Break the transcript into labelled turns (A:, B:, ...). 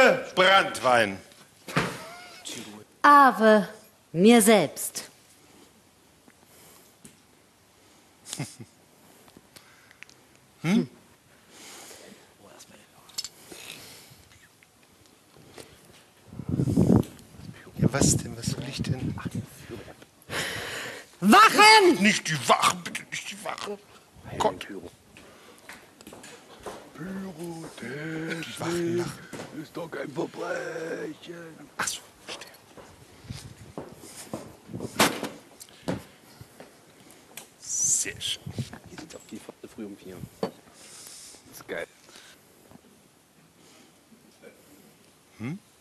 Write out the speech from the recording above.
A: Ave Branntwein.
B: Ave mir selbst.
A: Ja, was denn? Was soll ich denn?
B: Wachen!
A: Nicht die Wachen, bitte nicht die Wachen. Gott. Die Wachen nach.
C: Ist doch kein Verbrechen.
A: Ach so, verstehe. Sehr schön.
C: Hier sind auch die früh um 4. Das ist geil.